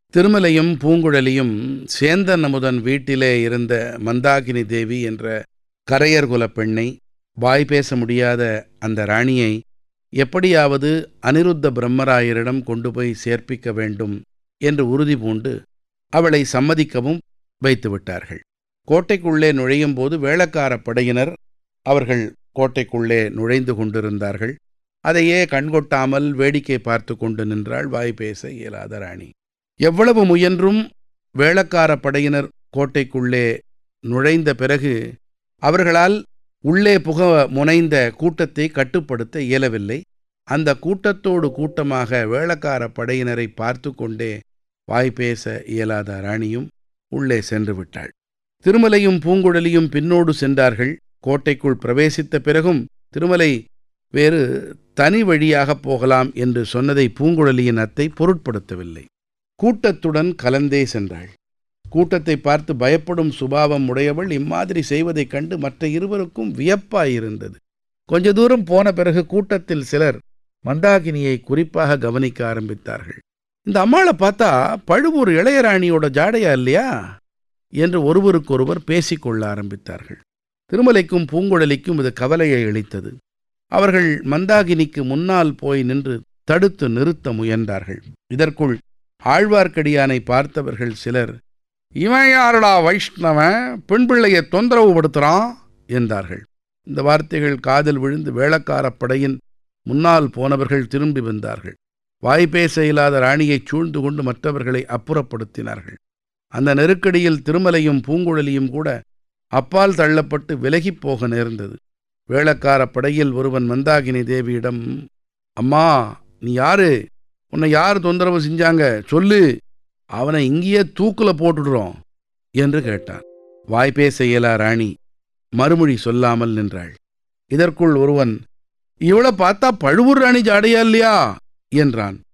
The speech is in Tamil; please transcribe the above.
திருமலையும் பூங்குழலியும் சேந்தன் அமுதன் வீட்டிலே இருந்த மந்தாகினி தேவி என்ற கரையர்குலப் பெண்ணை, வாய் பேச முடியாத அந்த ராணியை எப்படியாவது அனிருத்த பிரம்மராயரிடம் கொண்டு போய் சேர்ப்பிக்க வேண்டும் என்று உறுதி பூண்டு அவளை சம்மதிக்கவும் வைத்துவிட்டார்கள். கோட்டைக்குள்ளே நுழையும் போது வேளக்காரப் படையினர் அவர்கள் கோட்டைக்குள்ளே நுழைந்து கொண்டிருந்தார்கள். அதையே கண்கொட்டாமல் வேடிக்கை பார்த்து கொண்டு நின்றாள் வாய் பேச இயலாத ராணி. எவ்வளவு முயன்றும் வேளக்காரப் படையினர் கோட்டைக்குள்ளே நுழைந்த பிறகு அவர்களால் உள்ளே புக முனைந்த கூட்டத்தை கட்டுப்படுத்த இயலவில்லை. அந்த கூட்டத்தோடு கூட்டமாக வேளக்காரப் படையினரை பார்த்து கொண்டே வாய் பேச இயலாத ராணியும் உள்ளே சென்று விட்டாள். திருமலையும் பூங்குழலியும் பின்னோடு சென்றார்கள். கோட்டைக்குள் பிரவேசித்த பிறகும் திருமலை வேறு தனி வழியாகப் போகலாம் என்று சொன்னதை பூங்குழலியின் அத்தை பொருட்படுத்தவில்லை. கூட்டத்துடன் கலந்தே சென்றாள். கூட்டத்தை பார்த்து பயப்படும் சுபாவம் உடையவள் இம்மாதிரி செய்வதைக் கண்டு மற்ற இருவருக்கும் வியப்பாயிருந்தது. கொஞ்ச தூரம் போன பிறகு கூட்டத்தில் சிலர் மந்தாகினியை குறிப்பாக கவனிக்க ஆரம்பித்தார்கள். இந்த அம்மாளை பார்த்தா பழுவூர் இளையராணியோட ஜாடையா இல்லையா என்று ஒருவருக்கொருவர் பேசிக்கொள்ள ஆரம்பித்தார்கள். திருமலைக்கும் பூங்குழலிக்கும் இது கவலையை அளித்தது. அவர்கள் மந்தாகினிக்கு முன்னால் போய் நின்று தடுத்து நிறுத்த முயன்றார்கள். இதற்குள் ஆழ்வார்க்கடியானை பார்த்தவர்கள் சிலர், இவன் யாருடா வைஷ்ணவன், பெண் பிள்ளையை தொந்தரவு படுத்துறான் என்றார்கள். இந்த வார்த்தைகள் காதில் விழுந்து வேளக்காரப் படையின் முன்னால் போனவர்கள் திரும்பி வந்தார்கள். வாய்ப்பேச இயலாத ராணியைச் சூழ்ந்து கொண்டு மற்றவர்களை அப்புறப்படுத்தினார்கள். அந்த நெருக்கடியில் திருமலையும் பூங்குழலியும் கூட அப்பால் தள்ளப்பட்டு விலகிப் போக நேர்ந்தது. வேளக்காரப் படையில் ஒருவன் மந்தாகினி தேவியிடம், அம்மா நீ யாரு, உன்னை யார் தொந்தரவு செஞ்சாங்க சொல்லு, அவனை இங்கேயே தூக்குல போட்டுடுறோம் என்று கேட்டான். வாய்ப்பேச இயலா ராணி மறுமொழி சொல்லாமல் நின்றாள். இதற்குள் ஒருவன், இவளை பார்த்தா பழுவூர் ராணி ஜாடையா இல்லையா என்றான்.